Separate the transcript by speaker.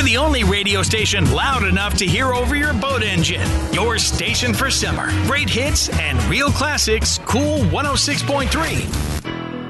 Speaker 1: the only radio station loud enough to hear over your boat engine. Your station for summer. Great hits and real classics. Cool 106.3.